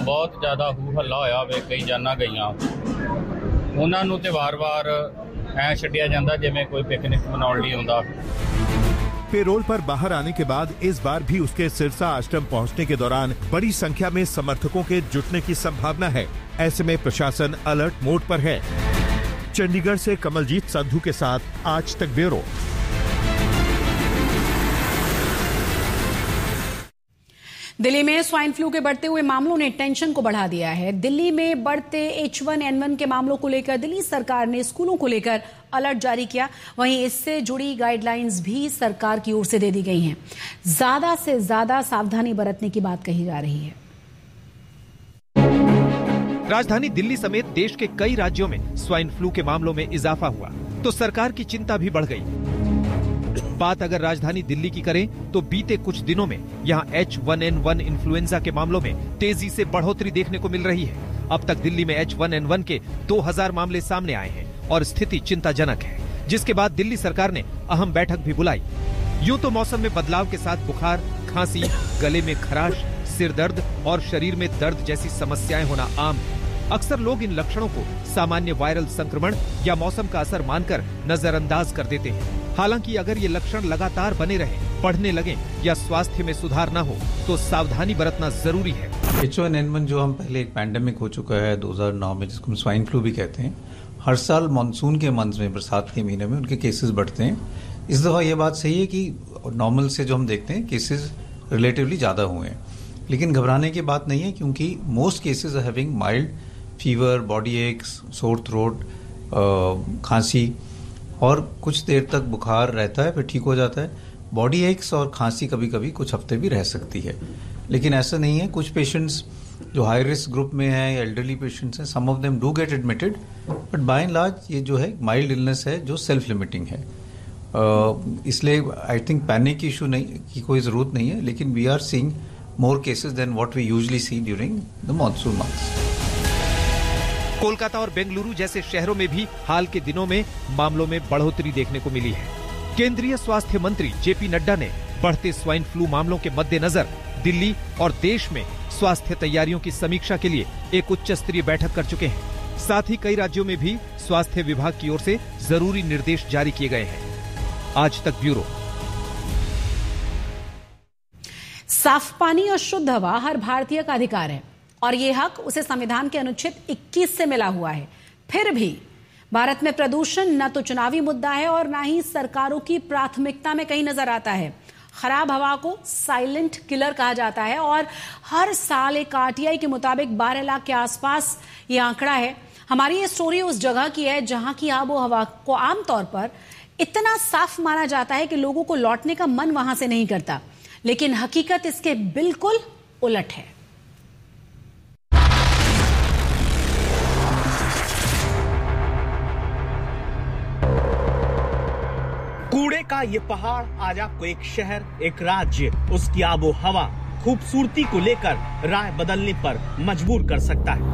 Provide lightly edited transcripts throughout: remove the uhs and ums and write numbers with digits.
ਬਹੁਤ ਜ਼ਿਆਦਾ ਹੂ ਹੱਲਾ ਹੋਇਆ ਵੇ, ਕਈ ਜਾਨਾਂ ਗਈਆਂ। ਉਹਨਾਂ ਨੂੰ ਤੇ ਵਾਰ-ਵਾਰ ਐ ਛੱਡਿਆ ਜਾਂਦਾ ਜਿਵੇਂ ਕੋਈ पिकनिक मनाउण लई आउंदा। पेरोल पर बाहर आने के बाद इस बार भी उसके सिरसा आश्रम पहुंचने के दौरान बड़ी संख्या में समर्थकों के जुटने की संभावना है। ऐसे में प्रशासन अलर्ट मोड पर है। चंडीगढ़ से कमलजीत संधू के साथ आज तक ब्यूरो। दिल्ली में स्वाइन फ्लू के बढ़ते हुए मामलों ने टेंशन को बढ़ा दिया है। दिल्ली में बढ़ते H1N1 के मामलों को लेकर दिल्ली सरकार ने स्कूलों को लेकर अलर्ट जारी किया। वहीं इससे जुड़ी गाइडलाइंस भी सरकार की ओर से दे दी गई हैं। ज्यादा से ज्यादा सावधानी बरतने की बात कही जा रही है। राजधानी दिल्ली समेत देश के कई राज्यों में स्वाइन फ्लू के मामलों में इजाफा हुआ तो सरकार की चिंता भी बढ़ गई। बात अगर राजधानी दिल्ली की करें तो बीते कुछ दिनों में यहाँ H1N1 इन्फ्लुएंजा के मामलों में तेजी से बढ़ोतरी देखने को मिल रही है। अब तक दिल्ली में H1N1 के 2000 मामले सामने आए हैं और स्थिति चिंताजनक है, जिसके बाद दिल्ली सरकार ने अहम बैठक भी बुलाई। यूं तो मौसम में बदलाव के साथ बुखार, खांसी, गले में खराश, सिर दर्द और शरीर में दर्द जैसी समस्याएं होना आम है। अक्सर लोग इन लक्षणों को सामान्य वायरल संक्रमण या मौसम का असर मानकर नजरअंदाज कर देते हैं। हालांकि अगर ये लक्षण लगातार बने रहे, बढ़ने लगे या स्वास्थ्य में सुधार न हो तो सावधानी बरतना जरूरी है। H1N1 जो हम पहले एक पैंडेमिक हो चुका है 2009 में, जिसको हम स्वाइन फ्लू भी कहते हैं, हर साल मानसून के मंथ में, बरसात के महीने में उनके केसेस बढ़ते हैं। इस दफा ये बात सही है कि नॉर्मल से जो हम देखते हैं केसेस रिलेटिवली ज्यादा हुए हैं, लेकिन घबराने की बात नहीं है क्योंकि most cases are having mild fever, body aches, sore throat, खांसी और कुछ देर तक बुखार रहता है, फिर ठीक हो जाता है। बॉडी एक्स और खांसी कभी कभी कुछ हफ्ते भी रह सकती है, लेकिन ऐसा नहीं है। कुछ पेशेंट्स जो हाई रिस्क ग्रुप में हैं या एल्डरली पेशेंट्स हैं, सम of them do get admitted, but by and large ये जो है माइल्ड इलनेस है जो सेल्फ लिमिटिंग है। इसलिए आई थिंक पैनिक इशू नहीं की कोई जरूरत नहीं है, लेकिन we are seeing more cases then what we usually C during the monsoon months. Kolkata और बेंगलुरु जैसे शहरों में भी हाल के दिनों में मामलों में बढ़ोतरी देखने को मिली है। केंद्रीय स्वास्थ्य मंत्री जेपी नड्डा ने बढ़ते स्वाइन फ्लू मामलों के मद्देनजर दिल्ली और देश में स्वास्थ्य तैयारियों की समीक्षा के लिए एक उच्च स्तरीय बैठक कर चुके हैं। साथ ही कई राज्यों में भी स्वास्थ्य विभाग की ओर से जरूरी निर्देश जारी किए गए हैं। आज तक ब्यूरो। साफ पानी और शुद्ध हवा हर भारतीय का अधिकार है और ये हक उसे संविधान के अनुच्छेद 21 से मिला हुआ है। फिर भी भारत में प्रदूषण न तो चुनावी मुद्दा है और न ही सरकारों की प्राथमिकता में कहीं नजर आता है। खराब हवा को साइलेंट किलर कहा जाता है और हर साल एक RTI के मुताबिक 12 लाख के आसपास ये आंकड़ा है। हमारी ये स्टोरी उस जगह की है जहां की आबो हवा को आमतौर पर इतना साफ माना जाता है कि लोगों को लौटने का मन वहां से नहीं करता, लेकिन हकीकत इसके बिल्कुल उलट है। कूड़े का ये पहाड़ आज आपको एक शहर, एक राज्य, उसकी आबो हवा, खूबसूरती को लेकर राय बदलने पर मजबूर कर सकता है।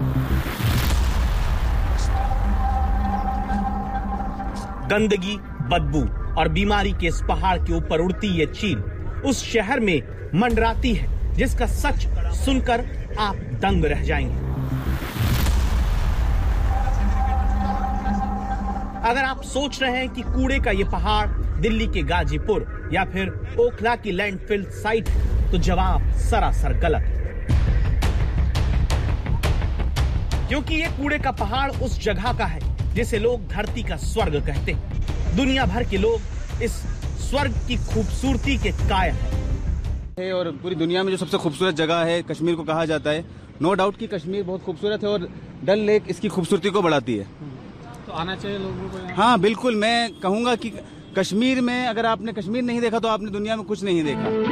गंदगी, बदबू और बीमारी के इस पहाड़ के ऊपर उड़ती ये चील उस शहर में मंडराती है जिसका सच सुनकर आप दंग रह जाएंगे। अगर आप सोच रहे हैं कि कूड़े का ये पहाड़ दिल्ली के गाजीपुर या फिर ओखला की लैंडफिल साइट है, तो जवाब सरासर गलत है। क्योंकि ये कूड़े का पहाड़ उस जगह का है जिसे लोग धरती का स्वर्ग कहते हैं। दुनिया भर के लोग इस स्वर्ग की खूबसूरती के कायल है और पूरी दुनिया में जो सबसे खूबसूरत जगह है कश्मीर को कहा जाता है। नो डाउट कि कश्मीर बहुत खूबसूरत है और डल लेक इसकी खूबसूरती को बढ़ाती है। तो आना चाहिए लोगों को यहाँ। हाँ बिल्कुल, मैं कहूँगा कि कश्मीर में अगर आपने कश्मीर नहीं देखा तो आपने दुनिया में कुछ नहीं देखा।